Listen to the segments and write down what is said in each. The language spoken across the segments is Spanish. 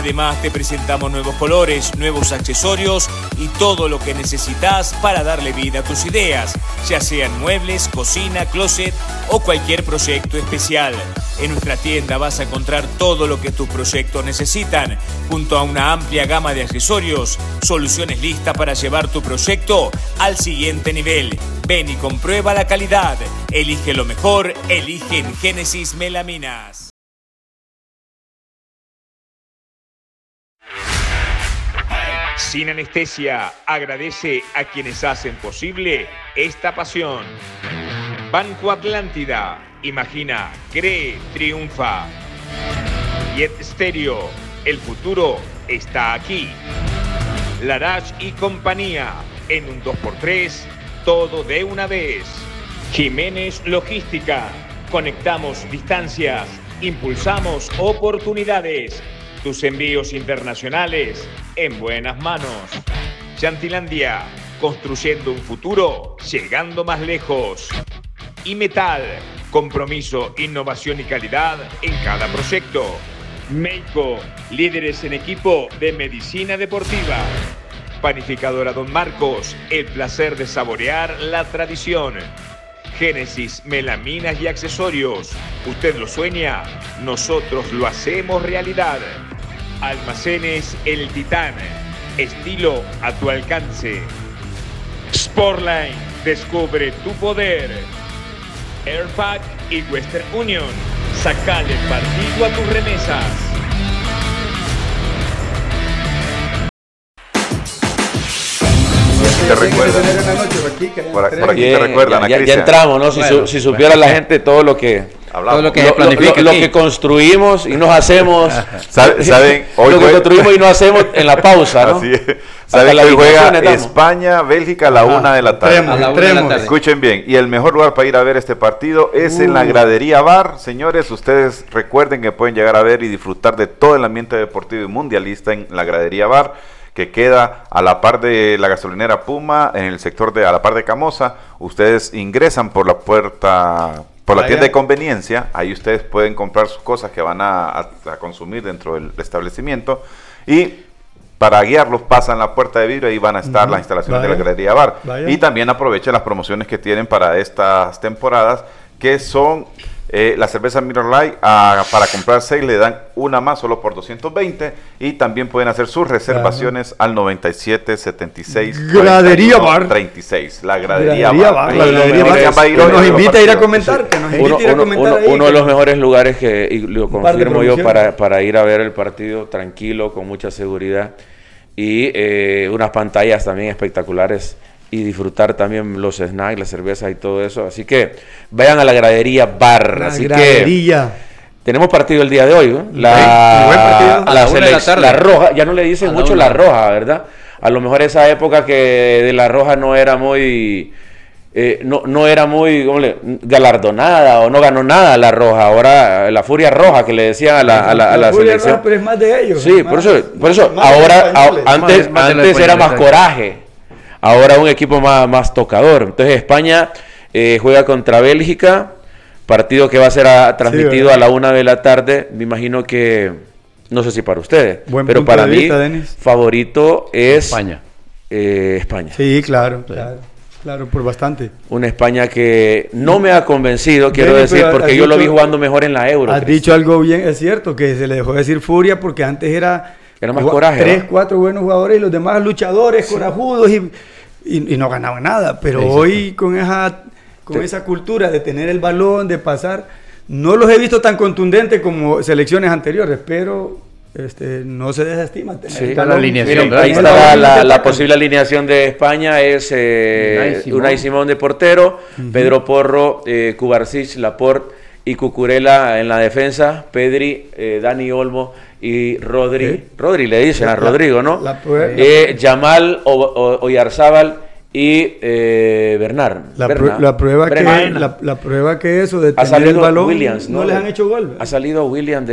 Además, te presentamos nuevos colores, nuevos accesorios y todo lo que necesitas para darle vida a tus ideas, ya sean muebles, cocina, closet o cualquier proyecto especial. En nuestra tienda vas a encontrar todo lo que tus proyectos necesitan, junto a una amplia gama de accesorios, soluciones listas para llevar tu proyecto al siguiente nivel. Ven y comprueba la calidad. Elige lo mejor, elige en Génesis Melaminas. Sin Anestesia agradece a quienes hacen posible esta pasión. Banco Atlántida, imagina, cree, triunfa. Jet Stereo, el futuro está aquí. Larache y compañía, en un 2x3, todo de una vez. Jiménez Logística, conectamos distancias, impulsamos oportunidades. Tus envíos internacionales en buenas manos. Chantilandia, construyendo un futuro, llegando más lejos. Y Metal, compromiso, innovación y calidad en cada proyecto. Meico, líderes en equipo de medicina deportiva. Panificadora Don Marcos, el placer de saborear la tradición. Génesis, melaminas y accesorios. Usted lo sueña, nosotros lo hacemos realidad. Almacenes El Titán, estilo a tu alcance. Sportline, descubre tu poder. Airpack y Western Union, sacale partido a tus remesas. Te recuerdan. Por aquí te recuerdan. Ya entramos, ¿no? Si supiera la gente todo lo que planifica, lo que construimos y nos hacemos. ¿Saben? Hoy lo que construimos y nos hacemos en la pausa, ¿no? Así es. Saben que hoy juega España, Bélgica a la 1 de la tarde. Escuchen bien. Y el mejor lugar para ir a ver este partido es en la Gradería Bar. Señores, ustedes recuerden que pueden llegar a ver y disfrutar de todo el ambiente deportivo y mundialista en la Gradería Bar, que queda a la par de la gasolinera Puma, en el sector a la par de Camosa. Ustedes ingresan por la puerta, por la tienda de conveniencia. Ahí ustedes pueden comprar sus cosas que van a consumir dentro del establecimiento, y para guiarlos pasan la puerta de vidrio y van a estar las instalaciones de la Galería Bar. Y también aprovechen las promociones que tienen para estas temporadas, que son la cerveza Miller Lite, para comprar 6 le dan una más solo por 220, y también pueden hacer sus reservaciones al 97 76 Gradería Bar 36. La Gradería Bar. Nos invita a ir a comentar. Uno de los mejores lugares que, y lo confirmo yo, para ir a ver el partido tranquilo, con mucha seguridad, y unas pantallas también espectaculares, y disfrutar también los snacks, la cerveza y todo eso. Así que vayan a la Gradería Bar. Que tenemos partido el día de hoy, ¿no? La Roja, ya no le dicen mucho la Roja, ¿verdad? A lo mejor esa época que de la Roja no era muy no era muy galardonada, o no ganó nada la Roja. Ahora la Furia Roja, que le decían a la selección. Roja, pero es más de ellos. Sí, por eso ahora antes era más Coraje. Ahora un equipo más tocador. Entonces España juega contra Bélgica, partido que va a ser transmitido a la 1 de la tarde. Me imagino que, no sé si para ustedes, pero para mí, favorito es España. España. Sí, claro, por bastante. Una España que no me ha convencido, quiero decir, porque yo lo vi jugando mejor en la Euro. Has dicho algo bien, es cierto, que se le dejó decir Furia, porque antes era más coraje, 3, 4 buenos jugadores y los demás luchadores, corajudos, y no ganaban nada. Pero hoy con esa cultura de tener el balón, de pasar, no los he visto tan contundentes como selecciones anteriores, pero no se desestima. La alineación. Ahí está la posible alineación de España. Es Unai Simón de portero, Pedro Porro, Cubarsich, Laporte y Cucurella en la defensa, Pedri, Dani Olmo y Rodri le dicen a Rodrigo, ¿no? Yamal, Oyarzábal y Bernard. La prueba que eso de tener el balón, Williams, no les han hecho gol. Ha salido Williams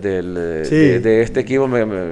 de este equipo,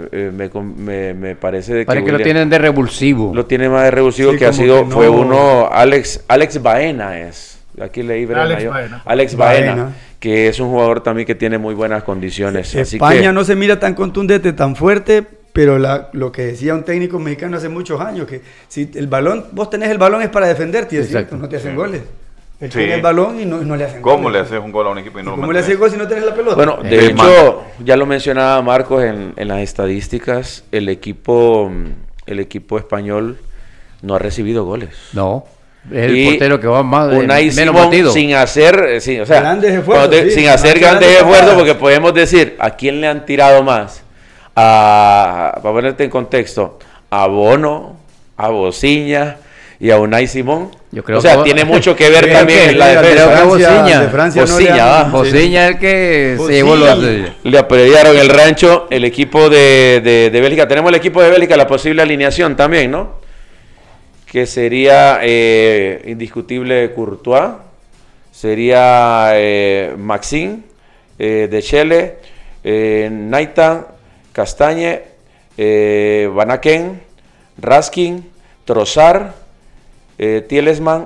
me parece de que lo tienen de revulsivo. Lo tiene más de revulsivo, que fue uno, Alex Baena es. aquí leí Alex Baena, que es un jugador también que tiene muy buenas condiciones. España no se mira tan contundente, tan fuerte, pero lo que decía un técnico mexicano hace muchos años, que si el balón, vos tenés el balón es para defenderte, es cierto, no te hacen goles. Él tiene el balón y no le hacen gol. ¿Cómo le haces un gol a un equipo y no lo ¿Cómo le haces gol si no tienes la pelota? Bueno, de hecho, ya lo mencionaba Marcos en las estadísticas, el equipo español no ha recibido goles. No, es el portero que va más menos partido. Sin hacer, grandes esfuerzos. Sin hacer grandes esfuerzos, porque podemos decir, ¿a quién le han tirado más? Para ponerte en contexto, a Bono, a Bociña y a Unai Simón. Yo creo tiene mucho que ver también en la defensa. Bociña es el que se llevó le aprediaron el rancho el equipo de Bélgica. Tenemos el equipo de Bélgica, la posible alineación también, ¿no? Que sería indiscutible Courtois, sería Maxime, De Chele, Naita, Castañe, Van Aken, Raskin, Trossard, Tielemans,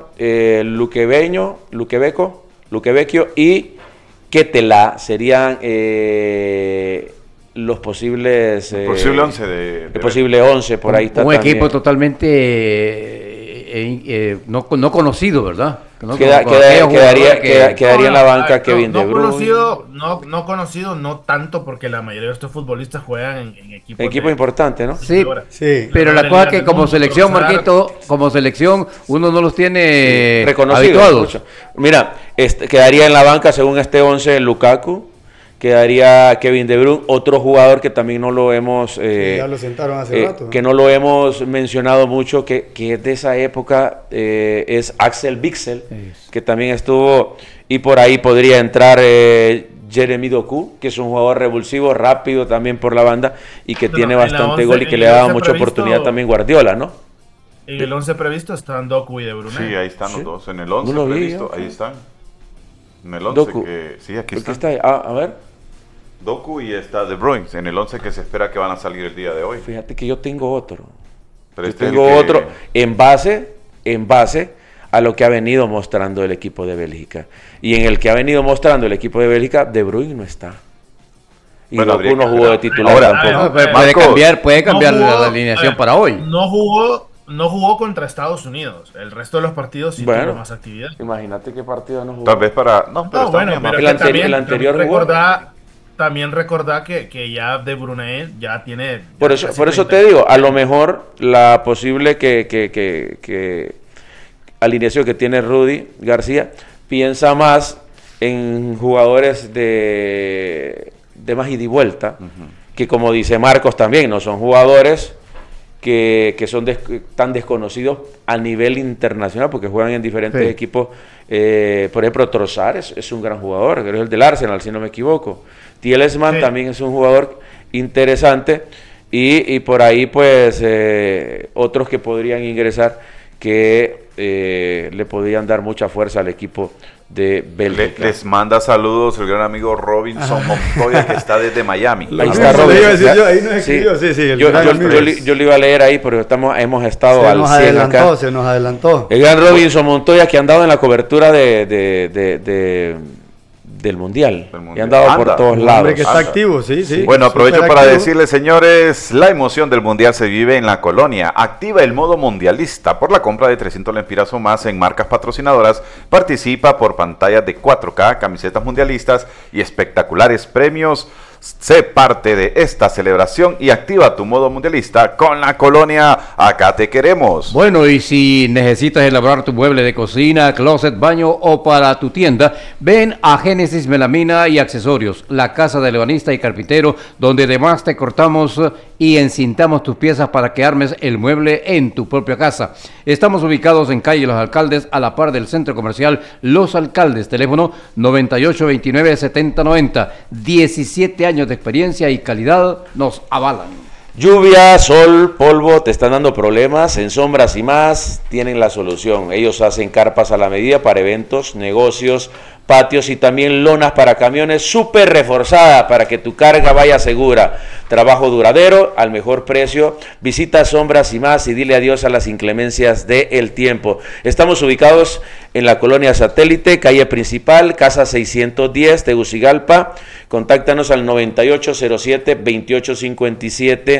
Luquevecchio y Ketela serían los posibles... el posible 11 el posible 11, por ahí está un también. Equipo totalmente no conocido, ¿verdad? Quedaría en la banca Kevin De Bruyne. No conocido, no tanto, porque la mayoría de estos futbolistas juegan en equipos importantes, ¿no? Sí, pero la cosa es que como selección, Marquito, como selección, uno no los tiene habituados. Mira, quedaría en la banca, según este 11, Lukaku. Quedaría Kevin De Bruyne, otro jugador que también no lo hemos... ya lo sentaron hace rato. Que no lo hemos mencionado mucho, que es de esa época, es Axel Witsel, que también estuvo, y por ahí podría entrar Jeremy Doku, que es un jugador revulsivo, rápido también por la banda, y que tiene bastante gol y que le ha dado mucha oportunidad también Guardiola, ¿no? En el 11 previsto están Doku y De Bruyne. Sí, ahí están los dos. En el 11 previsto, ahí están. En el 11 Doku. sí, aquí está ahí. A ver. Doku y está De Bruyne en el 11 que se espera que van a salir el día de hoy. Fíjate que yo tengo otro. Pero otro en base a lo que ha venido mostrando el equipo de Bélgica. Y en el que ha venido mostrando el equipo de Bélgica, De Bruyne no está. Y Doku no jugó de titular tampoco. Puede cambiar la alineación para hoy. No jugó contra Estados Unidos. El resto de los partidos sí tuvo más actividad. Imagínate qué partido no jugó. Tal vez para... No, pero el anterior jugó. También recordá que ya De Bruyne ya tiene... Por eso te digo, a lo mejor la posible que alineación que tiene Rudy García piensa más en jugadores de más ida y vuelta, que como dice Marcos también, no son jugadores que son tan desconocidos a nivel internacional, porque juegan en diferentes equipos. Por ejemplo, Trossard es un gran jugador, creo que es el del Arsenal, si no me equivoco. Tielemans también es un jugador interesante, y por ahí pues otros que podrían ingresar que le podrían dar mucha fuerza al equipo de Bélgica. Les manda saludos el gran amigo Robinson Montoya, que está desde Miami. Ahí está Robinson. Ahí nos escribió, yo lo iba a leer ahí, porque hemos estado al 100 acá. Se nos adelantó. El gran Robinson Montoya, que ha andado en la cobertura del Mundial. Y han dado por todos lados. Hombre que está activo, sí. Bueno, aprovecho para decirles, señores, la emoción del Mundial se vive en la Colonia. Activa el modo mundialista. Por la compra de 300 lempiras o más en marcas patrocinadoras, participa por pantallas de 4K, camisetas mundialistas y espectaculares premios. Sé parte de esta celebración y activa tu modo mundialista con la Colonia. Acá te queremos. Bueno, y si necesitas elaborar tu mueble de cocina, closet, baño o para tu tienda, ven a Génesis Melamina y Accesorios, la casa del ebanista y carpintero, donde además te cortamos y encintamos tus piezas para que armes el mueble en tu propia casa. Estamos ubicados en calle Los Alcaldes, a la par del centro comercial Los Alcaldes. Teléfono 9829-7090. 17 años de experiencia y calidad nos avalan. Lluvia, sol, polvo, te están dando problemas, en sombras y más, tienen la solución. Ellos hacen carpas a la medida para eventos, negocios, patios y también lonas para camiones súper reforzadas para que tu carga vaya segura. Trabajo duradero, al mejor precio. Visita Sombras y Más y dile adiós a las inclemencias del tiempo. Estamos ubicados en la colonia Satélite, calle principal, casa 610, Tegucigalpa. Contáctanos al 9807-2857